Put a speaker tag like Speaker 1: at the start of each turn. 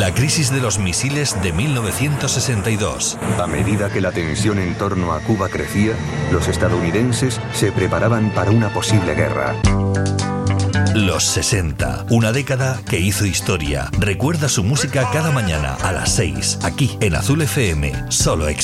Speaker 1: La crisis de los misiles de 1962.
Speaker 2: A medida que la tensión en torno a Cuba crecía, los estadounidenses se preparaban para una posible guerra.
Speaker 1: Los 60, una década que hizo historia. Recuerda su música cada mañana a las 6, aquí en Azul FM, solo